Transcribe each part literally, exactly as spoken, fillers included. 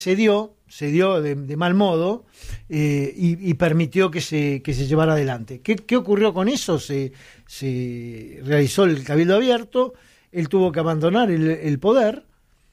se dio, se dio de, de mal modo eh, y, y permitió que se, que se llevara adelante. ¿Qué, qué ocurrió con eso? Se, se realizó el cabildo abierto, él tuvo que abandonar el, el poder,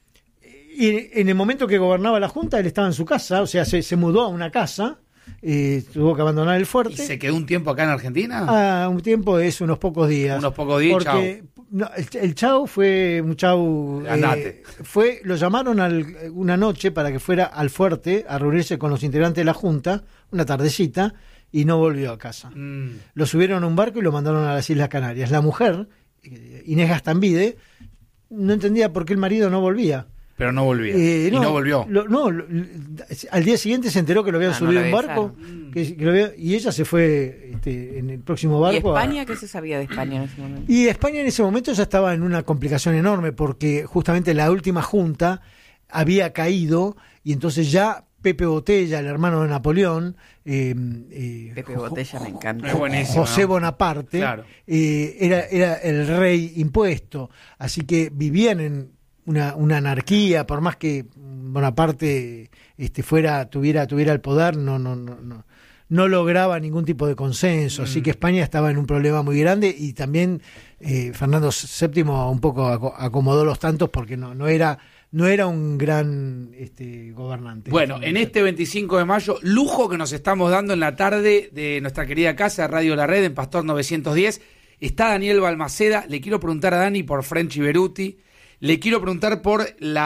y en el momento que gobernaba la Junta, él estaba en su casa, o sea, se, se mudó a una casa, eh, tuvo que abandonar el fuerte. ¿Y se quedó un tiempo acá en Argentina? Ah, un tiempo es unos pocos días. Unos pocos días, porque, chau. No, el, el chau fue un chau. Andate. Eh, fue, lo llamaron al, una noche para que fuera al fuerte a reunirse con los integrantes de la Junta, una tardecita, y no volvió a casa. Mm. Lo subieron a un barco y lo mandaron a las Islas Canarias. La mujer, Inés Gastambide, no entendía por qué el marido no volvía. Pero no volvía. Eh, y no, no volvió. Lo, no, lo, al día siguiente se enteró que lo habían ah, subido a no un barco que, que lo había, y ella se fue este, en el próximo barco. ¿Y España? A, ¿Qué se sabía de España en ese momento? Y España en ese momento ya estaba en una complicación enorme porque justamente la última junta había caído y entonces ya Pepe Botella, el hermano de Napoleón, eh, eh, Pepe Botella me encanta. José ¿no? Bonaparte, claro. eh, era, era el rey impuesto, así que vivían en Una, una anarquía, por más que Bonaparte este, fuera, tuviera, tuviera el poder, no, no, no, no, no lograba ningún tipo de consenso, mm. así que España estaba en un problema muy grande y también eh, Fernando séptimo un poco acomodó los tantos porque no, no era, no era un gran este, gobernante. Bueno, en este veinticinco de mayo, lujo que nos estamos dando en la tarde de nuestra querida casa Radio La Red en Pastor novecientos diez, está Daniel Balmaceda. Le quiero preguntar a Dani por Frenchy Beruti. Le quiero preguntar por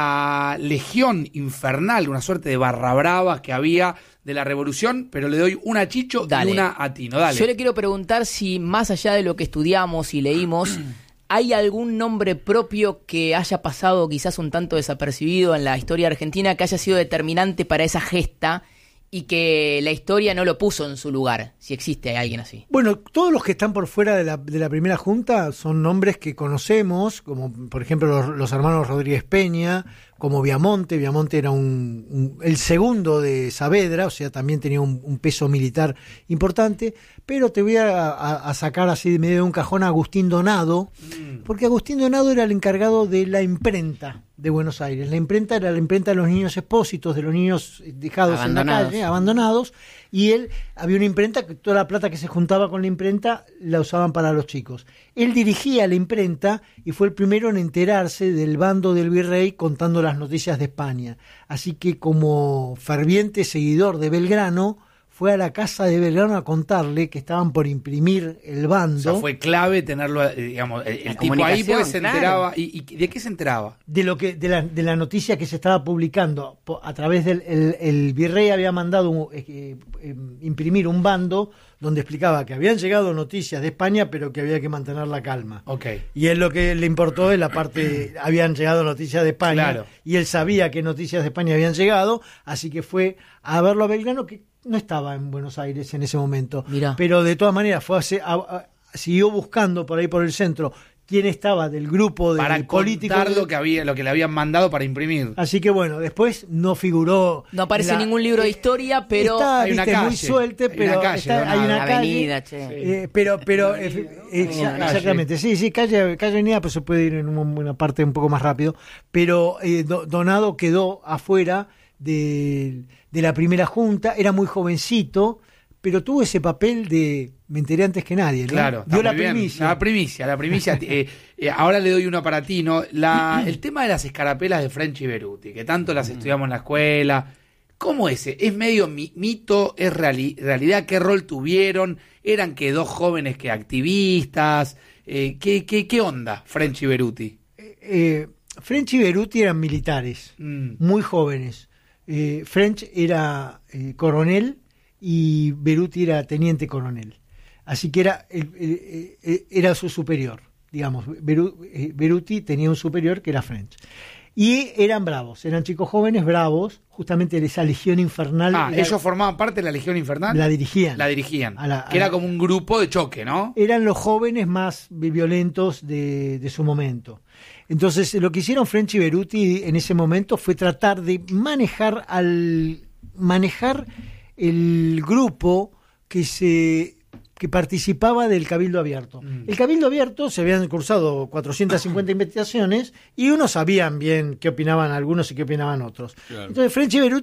la Legión Infernal, una suerte de barra bravas que había de la Revolución, pero le doy una a Chicho Dale. y una a Tino. Dale. Yo le quiero preguntar si, más allá de lo que estudiamos y leímos, ¿hay algún nombre propio que haya pasado quizás un tanto desapercibido en la historia argentina, que haya sido determinante para esa gesta y que la historia no lo puso en su lugar, si existe alguien así? Bueno, todos los que están por fuera de la, de la primera junta son nombres que conocemos, como por ejemplo los, los hermanos Rodríguez Peña, como Viamonte. Viamonte era un, un, el segundo de Saavedra, o sea, también tenía un, un peso militar importante, pero te voy a, a, a sacar así de medio de un cajón a Agustín Donado, mm. porque Agustín Donado era el encargado de la imprenta de Buenos Aires. La imprenta era la imprenta de los niños expósitos, de los niños dejados en la calle, abandonados, y él, había una imprenta que toda la plata que se juntaba con la imprenta la usaban para los chicos. Él dirigía la imprenta y fue el primero en enterarse del bando del virrey contando las noticias de España. Así que como ferviente seguidor de Belgrano, fue a la casa de Belgrano a contarle que estaban por imprimir el bando. O sea, fue clave tenerlo, digamos, el, el tipo ahí pues se enteraba. Claro. ¿Y, ¿Y de qué se enteraba? De lo que de la, de la noticia que se estaba publicando a través del el, el virrey había mandado eh, eh, imprimir un bando donde explicaba que habían llegado noticias de España, pero que había que mantener la calma. Okay. Y él lo que le importó es la parte, habían llegado noticias de España, claro. y él sabía que noticias de España habían llegado, así que fue a verlo a Belgrano, que no estaba en Buenos Aires en ese momento. Mirá. Pero de todas maneras fue a, a, a, siguió buscando por ahí por el centro quién estaba del grupo de para políticos contar lo que había, lo que le habían mandado para imprimir. Así que bueno, después no figuró. No aparece en ningún libro de historia, pero está, hay una viste, calle, muy suelte, pero hay una calle, está, ¿no? hay una avenida, calle, che. Eh, pero pero eh, exa- exactamente, sí, sí, calle, calle avenida, pues se puede ir en una parte un poco más rápido, pero eh, do, Donado quedó afuera de, de la primera junta, era muy jovencito, pero tuvo ese papel de me enteré antes que nadie, ¿no? Claro, dio la bien. primicia. La primicia, la primicia. eh, eh, ahora le doy uno para ti, ¿no? La, el tema de las escarapelas de Frenchy Beruti, que tanto las estudiamos en la escuela. ¿Cómo es? ¿Es medio mi, mito? ¿Es reali, realidad? ¿Qué rol tuvieron? ¿Eran que dos jóvenes que activistas? Eh, ¿qué, qué, ¿Qué onda, Frenchy Beruti? Eh, eh, Frenchy Beruti eran militares, mm. muy jóvenes. Eh, French era eh, coronel y Beruti era teniente coronel. Así que era, el, el, el, era su superior, digamos. Beru, eh, Beruti tenía un superior que era French. Y eran bravos, eran chicos jóvenes bravos, justamente de esa Legión Infernal. Ah, era, ellos formaban parte de la Legión Infernal. La dirigían. La dirigían. A la, a que era la, como un grupo de choque, ¿no? Eran los jóvenes más violentos de, de su momento. Entonces, lo que hicieron Frenchy Beruti en ese momento fue tratar de manejar al manejar el grupo que se que participaba del Cabildo Abierto. Mm. El Cabildo Abierto se habían cursado cuatrocientas cincuenta investigaciones y unos sabían bien qué opinaban algunos y qué opinaban otros. Claro. Entonces French y Beruti